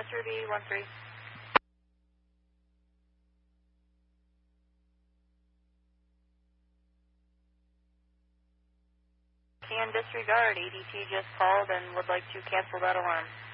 Ruby 13. Can disregard. ADT just called and would like to cancel that alarm.